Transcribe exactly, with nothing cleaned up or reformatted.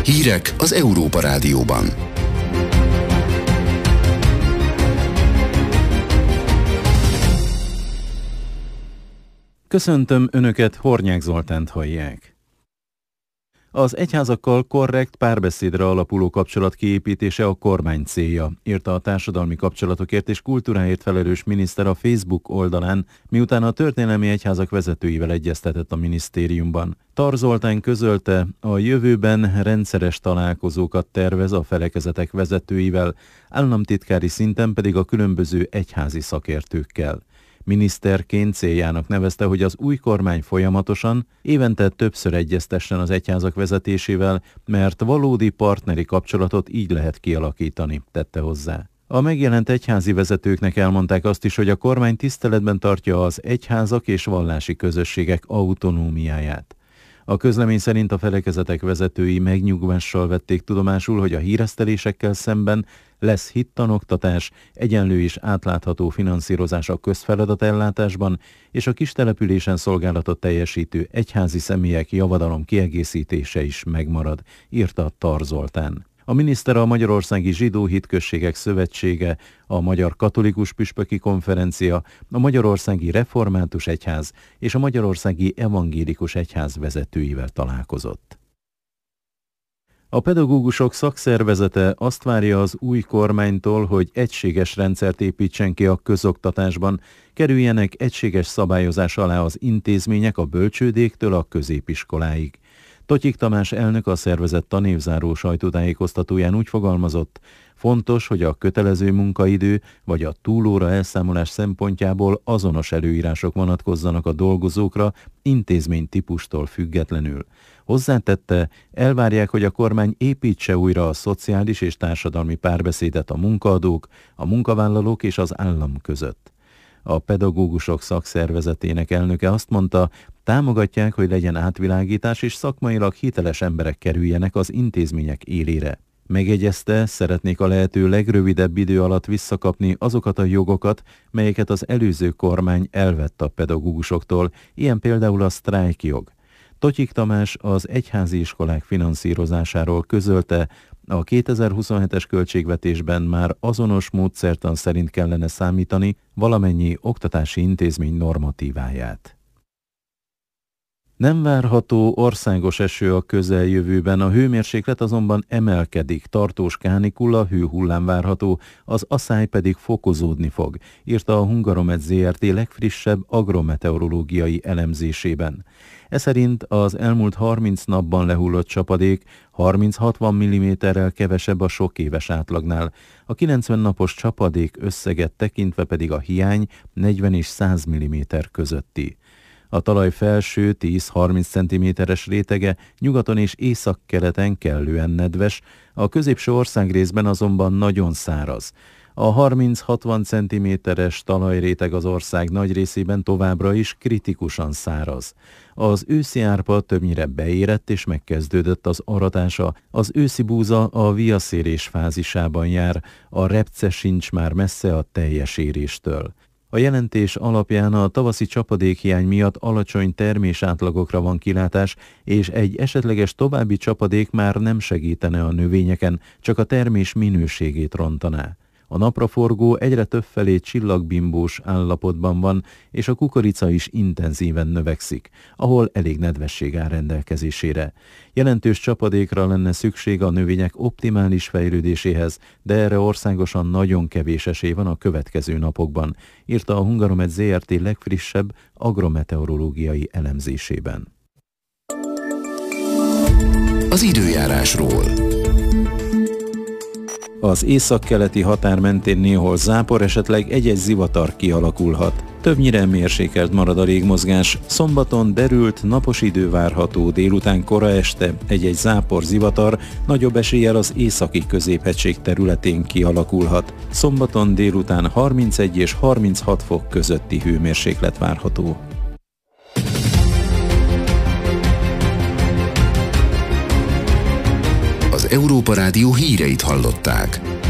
Hírek az Európa Rádióban. Köszöntöm Önöket, Hornyák Zoltánt hallják. Az egyházakkal korrekt párbeszédre alapuló kapcsolat kiépítése a kormány célja, írta a társadalmi kapcsolatokért és kultúráért felelős miniszter a Facebook oldalán, miután a történelmi egyházak vezetőivel egyeztetett a minisztériumban. Tar Zoltán közölte, a jövőben rendszeres találkozókat tervez a felekezetek vezetőivel, államtitkári szinten pedig a különböző egyházi szakértőkkel. Miniszterként céljának nevezte, hogy az új kormány folyamatosan, évente többször egyeztessen az egyházak vezetésével, mert valódi partneri kapcsolatot így lehet kialakítani, tette hozzá. A megjelent egyházi vezetőknek elmondták azt is, hogy a kormány tiszteletben tartja az egyházak és vallási közösségek autonómiáját. A közlemény szerint a felekezetek vezetői megnyugvással vették tudomásul, hogy a híresztelésekkel szemben lesz hittanoktatás, egyenlő és átlátható finanszírozás a közfeladatellátásban, és a kistelepülésen szolgálatot teljesítő egyházi személyek javadalom kiegészítése is megmarad, írta Tar Zoltán. A miniszter a Magyarországi Zsidó Hitközségek Szövetsége, a Magyar Katolikus Püspöki Konferencia, a Magyarországi Református Egyház és a Magyarországi Evangélikus Egyház vezetőivel találkozott. A pedagógusok szakszervezete azt várja az új kormánytól, hogy egységes rendszert építsen ki a közoktatásban, kerüljenek egységes szabályozás alá az intézmények a bölcsődéktől a középiskoláig. Totyik Tamás elnök a szervezet tanévzáró sajtótájékoztatóján úgy fogalmazott, fontos, hogy a kötelező munkaidő vagy a túlóra elszámolás szempontjából azonos előírások vonatkozzanak a dolgozókra intézménytípustól függetlenül. Hozzátette, elvárják, hogy a kormány építse újra a szociális és társadalmi párbeszédet a munkaadók, a munkavállalók és az állam között. A pedagógusok szakszervezetének elnöke azt mondta, támogatják, hogy legyen átvilágítás és szakmailag hiteles emberek kerüljenek az intézmények élére. Megegyezte, szeretnék a lehető legrövidebb idő alatt visszakapni azokat a jogokat, melyeket az előző kormány elvett a pedagógusoktól, ilyen például a sztrájkjog. Totyik Tamás az egyházi iskolák finanszírozásáról közölte, a kétezer-huszonhetes költségvetésben már azonos módszertan szerint kellene számítani valamennyi oktatási intézmény normatíváját. Nem várható országos eső a közeljövőben, a hőmérséklet azonban emelkedik, tartós kánikula, hőhullám várható, az aszály pedig fokozódni fog, írta a Hungaromet zé er té legfrissebb agrometeorológiai elemzésében. E szerint az elmúlt harminc napban lehullott csapadék harminc-hatvan milliméterrel kevesebb a sok éves átlagnál, a kilencven napos csapadék összeget tekintve pedig a hiány negyven és száz milliméter közötti. A talaj felső tíz-harminc centiméteres rétege nyugaton és északkeleten kellően nedves, a középső országrészben azonban nagyon száraz. A harminc-hatvan centiméteres talajréteg az ország nagy részében továbbra is kritikusan száraz. Az őszi árpa többnyire beérett és megkezdődött az aratása, az őszi búza a viaszérés fázisában jár, a repce sincs már messze a teljes éréstől. A jelentés alapján a tavaszi csapadékhiány miatt alacsony termésátlagokra van kilátás, és egy esetleges további csapadék már nem segítene a növényeken, csak a termés minőségét rontaná. A napraforgó egyre többfelé csillagbimbós állapotban van, és a kukorica is intenzíven növekszik, ahol elég nedvesség áll rendelkezésére. Jelentős csapadékra lenne szükség a növények optimális fejlődéséhez, de erre országosan nagyon kevés esély van a következő napokban, írta a Hungaromet zé er té legfrissebb agrometeorológiai elemzésében. Az időjárásról. Az északkeleti határ mentén néhol zápor, esetleg egy-egy zivatar kialakulhat. Többnyire mérsékelt marad a légmozgás. Szombaton derült, napos idő várható, délután kora este egy-egy zápor, zivatar, nagyobb eséllyel az északi középhegység területén kialakulhat. Szombaton délután harmincegy és harminchat fok közötti hőmérséklet várható. Az Európa Rádió híreit hallották.